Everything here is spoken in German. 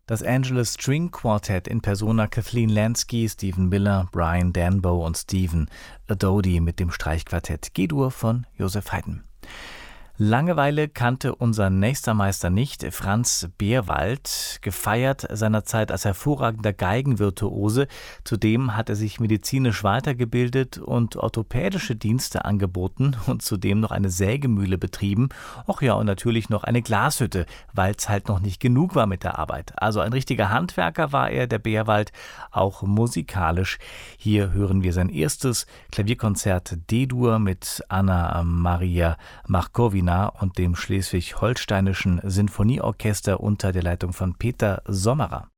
Das Angeles String Quartet in Persona Kathleen Lansky, Stephen Miller, Brian Danbo und Stephen Adodi mit dem Streichquartett G-Dur von Joseph Haydn. Langeweile kannte unser nächster Meister nicht, Franz Beerwald, gefeiert seinerzeit als hervorragender Geigenvirtuose. Zudem hat er sich medizinisch weitergebildet und orthopädische Dienste angeboten und zudem noch eine Sägemühle betrieben. Ach ja, und natürlich noch eine Glashütte, weil es halt noch nicht genug war mit der Arbeit. Also ein richtiger Handwerker war er, der Beerwald, auch musikalisch. Hier hören wir sein erstes Klavierkonzert D-Dur mit Anna Maria Markowina und dem Schleswig-Holsteinischen Sinfonieorchester unter der Leitung von Peter Sommerer.